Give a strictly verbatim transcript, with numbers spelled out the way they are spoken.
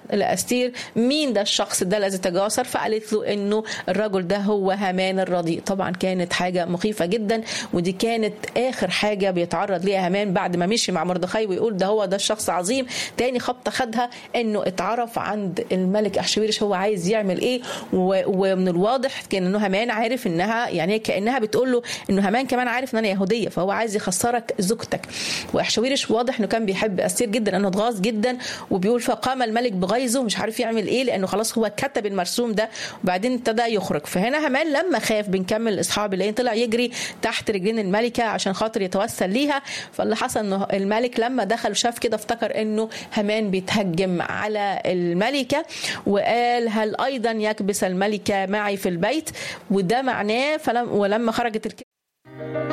لأستير مين ده الشخص ده الذي تجاسر، فقالت له انه الرجل ده هو هامان الرديء. طبعا كانت حاجة مخيفة جدا، ودي كانت اخر حاجة بيتعرض ليها هامان بعد ما مشي مع مردخاي ويقول ده هو ده الشخص عظيم. تاني خبطة خدها انه اتعرف عند الملك احشويرش هو عايز يعمل ايه، ومن الواضح كان انه هامان عارف انها يعني كأنها بتقول له انه هامان كمان عارف ان انا يهودية، فهو عايز يخسرك زوجتك. واحشويرش واضح انه كان بيحب استير جدا، انه اتغاظ جدا وبيقول فقام الملك بغيظه مش عارف يعمل ايه لانه خلاص هو كتب المرسوم ده، وبعدين ابتدى يخرج. فهنا هامان لما خاف بنكمل الاصحاب اللي طلع يجري تحت رجلين الملكه عشان خاطر يتوسل ليها. فاللي حصل انه الملك لما دخل شاف كده افتكر انه هامان بيتهجم على الملكه، وقال هل ايضا يكبس الملكه معي في البيت؟ وده معناه فلم ولما خرجت الكلمه